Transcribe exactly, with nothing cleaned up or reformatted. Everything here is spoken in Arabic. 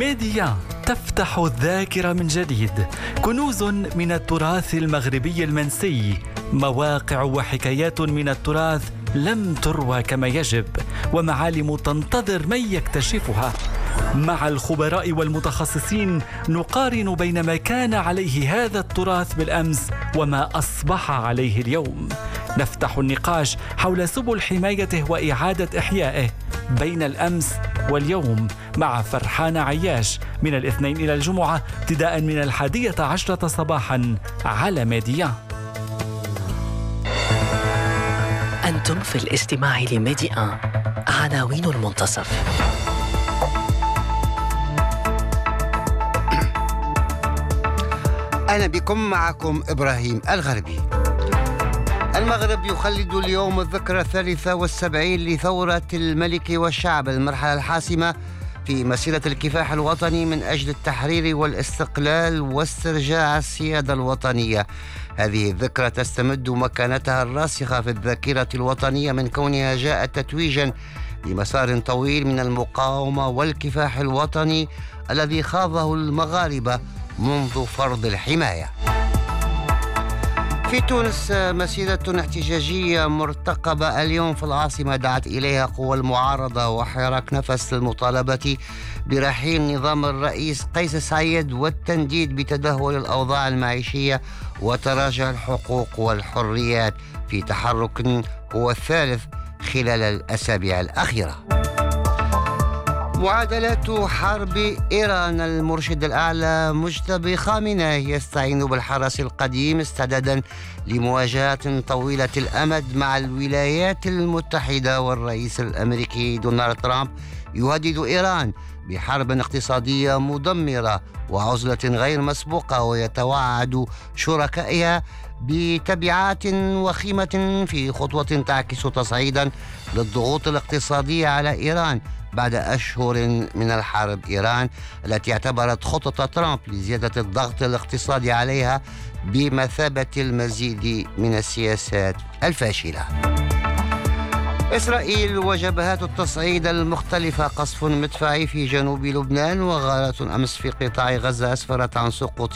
ميديا تفتح الذاكرة من جديد، كنوز من التراث المغربي المنسي، مواقع وحكايات من التراث لم تروى كما يجب، ومعالم تنتظر من يكتشفها. مع الخبراء والمتخصصين نقارن بين ما كان عليه هذا التراث بالأمس وما أصبح عليه اليوم. نفتح النقاش حول سبل حمايته وإعادة إحيائه بين الأمس واليوم مع فرحان عياش من الاثنين إلى الجمعة ابتداء من الحادية عشرة صباحا على ميديا. أنتم في الاستماع لميديا. عناوين المنتصف. أهلا بكم، معكم إبراهيم الغربي. المغرب يخلد اليوم الذكرى الثالثة والسبعين لثورة الملك والشعب، المرحلة الحاسمة في مسيرة الكفاح الوطني من أجل التحرير والاستقلال واسترجاع السيادة الوطنية. هذه الذكرى تستمد مكانتها الراسخة في الذاكرة الوطنية من كونها جاءت تتويجا لمسار طويل من المقاومة والكفاح الوطني الذي خاضه المغاربة منذ فرض الحماية. في تونس مسيرة احتجاجية مرتقبة اليوم في العاصمة دعت إليها قوى المعارضة وحراك نفس للمطالبة برحيل نظام الرئيس قيس سعيد والتنديد بتدهور الأوضاع المعيشية وتراجع الحقوق والحريات في تحرك هو الثالث خلال الأسابيع الأخيرة. معادلات حرب إيران، المرشد الأعلى مجتبى خامنئي يستعين بالحرس القديم استعدادا لمواجهة طويلة الأمد مع الولايات المتحدة، والرئيس الأمريكي دونالد ترامب يهدد إيران بحرب اقتصادية مدمرة وعزلة غير مسبوقة، ويتوعد شركائها بتبعات وخيمة في خطوة تعكس تصعيدا للضغوط الاقتصادية على إيران بعد أشهر من الحرب. إيران التي اعتبرت خطة ترامب لزيادة الضغط الاقتصادي عليها بمثابة المزيد من السياسات الفاشلة. إسرائيل وجبهات التصعيد المختلفة، قصف مدفعي في جنوب لبنان وغارات أمس في قطاع غزة أسفرت عن سقوط